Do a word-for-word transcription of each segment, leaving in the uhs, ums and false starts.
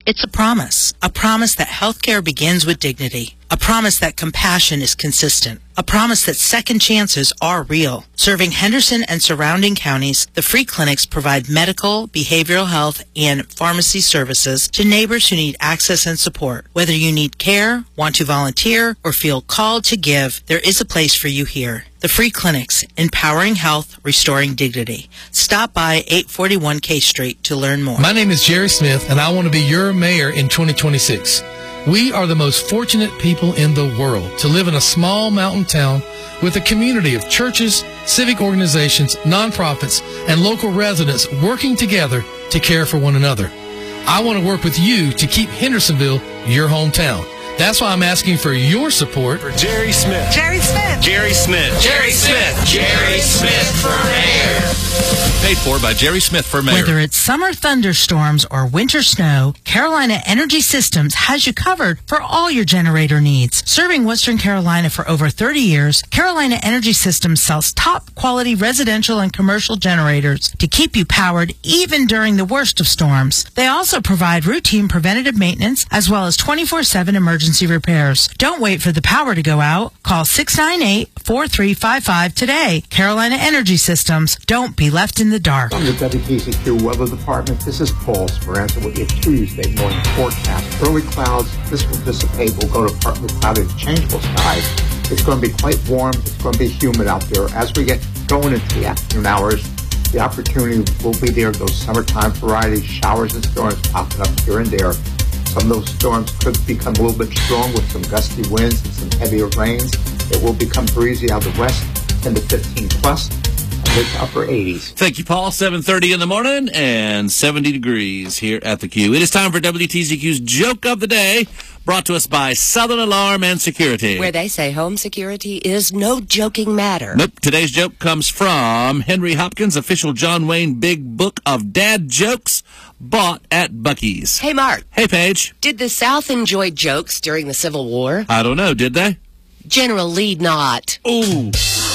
It's a promise. A promise that healthcare begins with dignity. A promise that compassion is consistent. A promise that second chances are real. Serving Henderson and surrounding counties, the free clinics provide medical, behavioral health, and pharmacy services to neighbors who need access and support. Whether you need care, want to volunteer, or feel called to give, there is a place for you here. The free clinics, empowering health, restoring dignity. Stop by eight forty-one K Street to learn more. My name is Jerry Smith, and I want to be your mayor in twenty twenty-six. We are the most fortunate people in the world to live in a small mountain town with a community of churches, civic organizations, nonprofits, and local residents working together to care for one another. I want to work with you to keep Hendersonville your hometown. That's why I'm asking for your support for Jerry Smith. Jerry Smith. Jerry Smith. Jerry Smith. Jerry Smith for mayor. Paid for by Jerry Smith for mayor. Whether it's summer thunderstorms or winter snow, Carolina Energy Systems has you covered for all your generator needs. Serving Western Carolina for over thirty years, Carolina Energy Systems sells top quality residential and commercial generators to keep you powered even during the worst of storms. They also provide routine preventative maintenance as well as twenty-four seven emergency repairs. Don't wait for the power to go out. Call six nine eight, four three five five today. Carolina Energy Systems. Don't be left in the dark. From the W T C Q Weather Department, this is Paul Speranza with your Tuesday morning forecast. Early clouds, this will dissipate. We'll go to partly cloudy to changeable skies. It's going to be quite warm. It's going to be humid out there. As we get going into the afternoon hours, the opportunity will be there. Those summertime variety showers and storms popping up here and there. Some of those storms could become a little bit strong with some gusty winds and some heavier rains. It will become breezy out of the west, ten to fifteen plus. Mid to upper eighties. Thank you, Paul. seven thirty in the morning and seventy degrees here at the Q. It is time for W T C Q's Joke of the Day, brought to us by Southern Alarm and Security. Where they say home security is no joking matter. Nope. Today's joke comes from Henry Hopkins, official John Wayne Big Book of Dad Jokes, bought at Buc-ee's. Hey, Mark. Hey, Paige. Did the South enjoy jokes during the Civil War? I don't know. Did they? General Lee not. Ooh.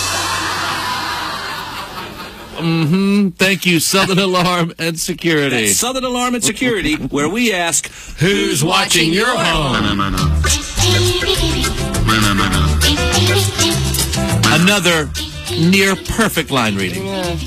Mm-hmm. Thank you, Southern Alarm and Security. That's Southern Alarm and Security, where we ask, who's watching your home? Another near-perfect line reading.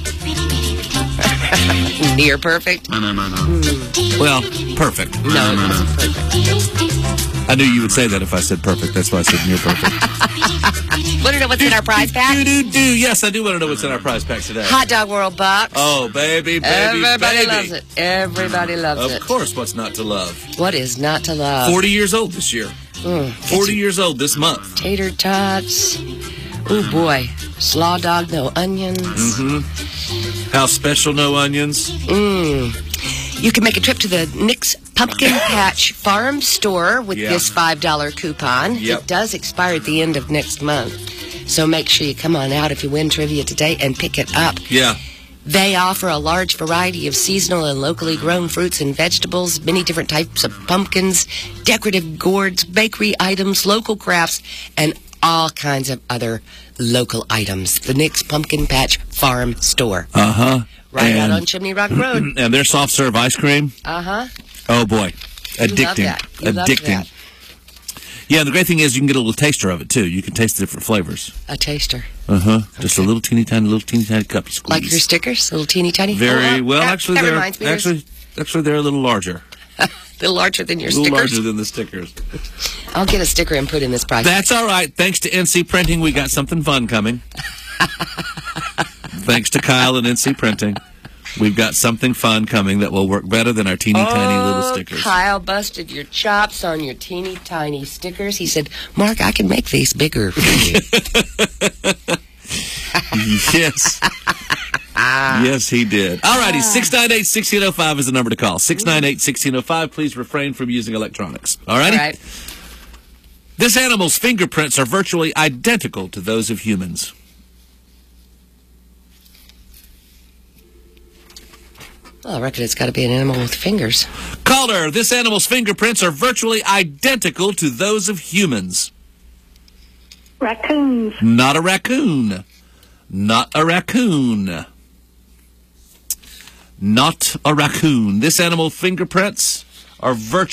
Near perfect? Mm. Well, perfect. No, it wasn't perfect. I knew you would say that if I said perfect. That's why I said near perfect. Want to know what's in our prize pack? Do, do, do. Yes, I do want to know what's in our prize pack today. Hot Dog World Box. Oh, baby, baby, Everybody baby. loves it. Everybody loves of it. Of course, what's not to love? What is not to love? forty years old this year. Mm, forty years old this month. Tater tots. Oh, boy. Slaw dog, no onions. Mm-hmm. How special, no onions? Mmm. You can make a trip to the Nick's Pumpkin Patch Farm store with yeah. this five dollar coupon. Yep. It does expire at the end of next month. So make sure you come on out if you win trivia today and pick it up. Yeah. They offer a large variety of seasonal and locally grown fruits and vegetables, many different types of pumpkins, decorative gourds, bakery items, local crafts, and all kinds of other local items. The Nick's Pumpkin Patch Farm store. Uh-huh. Right and, out on Chimney Rock Road. And their soft serve ice cream. Uh-huh. Oh, boy. You Addicting. love that. You Addicting. love that. Yeah, the great thing is you can get a little taster of it, too. You can taste the different flavors. A taster. Uh-huh. Just okay. a little teeny tiny, little teeny tiny cup you squeeze. Like your stickers? Little teeny tiny? Very, oh, well, that, actually, that they're, reminds me actually, actually, they're a little larger. A little larger than your stickers? A little stickers? larger than the stickers. I'll get a sticker and put in this price. That's all right. Thanks to N C Printing, we got something fun coming. Thanks to Kyle and N C Printing. We've got something fun coming that will work better than our teeny oh, tiny little stickers. Kyle busted your chops on your teeny tiny stickers. He said, Mark, I can make these bigger for you. Yes. Yes, he did. All righty, six nine eight, one six zero five is the number to call. six nine eight, one six zero five. Please refrain from using electronics. All righty? All right. This animal's fingerprints are virtually identical to those of humans. Well, I reckon it's got to be an animal with fingers. Caller, this animal's fingerprints are virtually identical to those of humans. Raccoons. Not a raccoon. Not a raccoon. Not a raccoon. This animal's fingerprints are virtually